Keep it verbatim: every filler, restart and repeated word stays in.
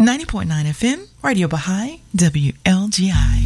ninety point nine F M, Radio Baha'i, W L G I.